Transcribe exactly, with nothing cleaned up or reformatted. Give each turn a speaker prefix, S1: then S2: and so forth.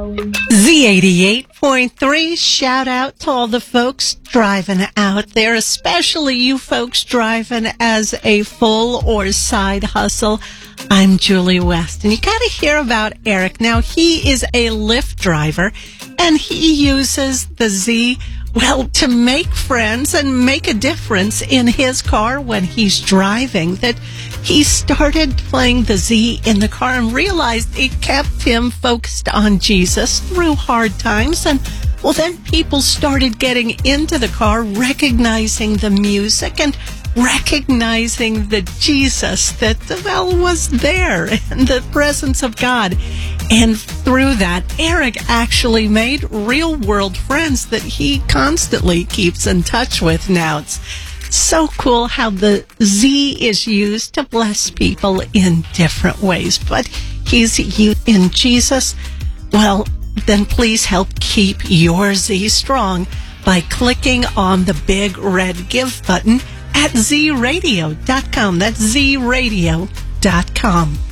S1: Z eighty-eight point three, shout out to all the folks driving out there, especially you folks driving as a full or side hustle. I'm Julie West, and you got to hear about Eric. Now, he is a Lyft driver, and he uses the Z, well, to make friends and make a difference in his car when he's driving. That he started playing the Z in the car and realized it kept him focused on Jesus through hard times. And, well, then people started getting into the car, recognizing the music and recognizing the Jesus that, well, was there in the presence of God. And through that, Eric actually made real-world friends that he constantly keeps in touch with now. It's so cool how the Z is used to bless people in different ways. But he's used in Jesus. Well, then please help keep your Z strong by clicking on the big red give button at z radio dot com. That's z radio dot com.